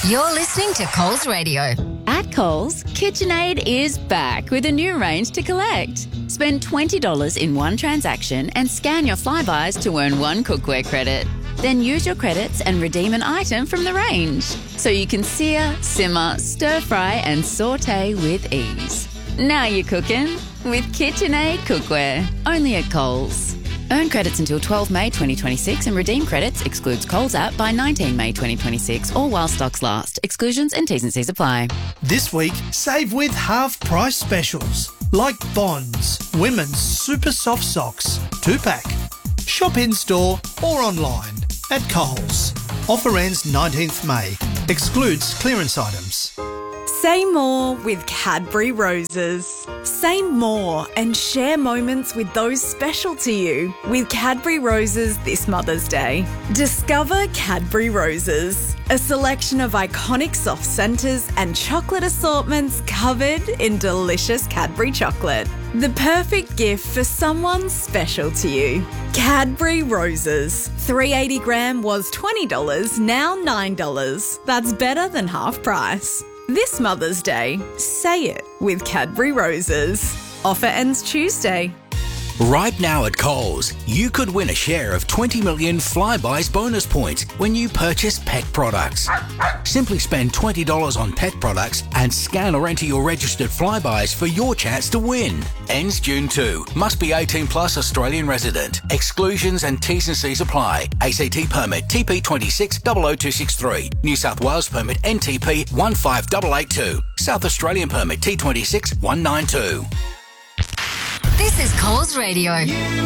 You're listening to Coles Radio. At Coles, KitchenAid is back with a new range to collect. Spend $20 in one transaction and scan your Flybuys to earn one cookware credit. Then use your credits and redeem an item from the range, so you can sear, simmer, stir-fry and sauté with ease. Now you're cooking with KitchenAid cookware, only at Coles. Earn credits until 12 May 2026 and redeem credits excludes Coles app by 19 May 2026 or while stocks last. Exclusions and T's and C's apply. This week, save with half-price specials like Bonds, women's super soft socks, 2-pack. Shop in-store or online at Coles. Offer ends 19th May. Excludes clearance items. Say more with Cadbury Roses. Say more and share moments with those special to you with Cadbury Roses this Mother's Day. Discover Cadbury Roses, a selection of iconic soft centres and chocolate assortments covered in delicious Cadbury chocolate. The perfect gift for someone special to you. Cadbury Roses. 380 gram was $20, now $9. That's better than half price. This Mother's Day, say it with Cadbury Roses. Offer ends Tuesday. Right now at Coles, you could win a share of 20 million Flybuys bonus points when you purchase pet products. Simply spend $20 on pet products and scan or enter your registered Flybuys for your chance to win. Ends June 2. Must be 18 plus Australian resident. Exclusions and T's and C's apply. ACT permit TP26 00263. New South Wales permit NTP 15882. South Australian permit T26 192. This is Coles Radio.